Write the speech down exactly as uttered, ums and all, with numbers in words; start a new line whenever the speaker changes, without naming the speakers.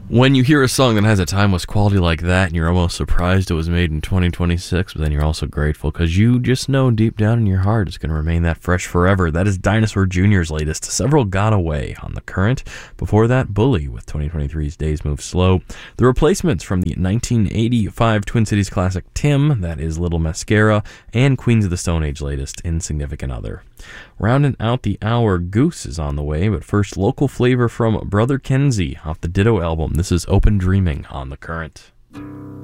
When you hear a song that has a timeless quality like that, and you're almost surprised it was made in twenty twenty-six, but then you're also grateful because you just know deep down in your heart it's going to remain that fresh forever. That is Dinosaur Junior's latest, Several Got Away, on The Current. Before that, Bully with twenty twenty-three's Days Move Slow. The replacements from the nineteen eighty-five Twin Cities classic Tim, that is Little Mascara, and Queens of the Stone Age latest, Insignificant Other. Rounding out the hour, Goose is on the way, but first, local flavor from Brother Kenzie off the Ditto album. This is Open Dreaming on The Current.